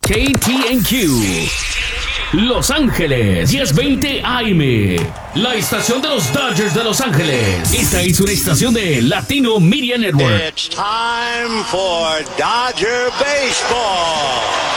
KTNQ Los Ángeles 1020 AM, la estación de los Dodgers de Los Ángeles. Esta es una estación de Latino Media Network. It's time for Dodger Baseball.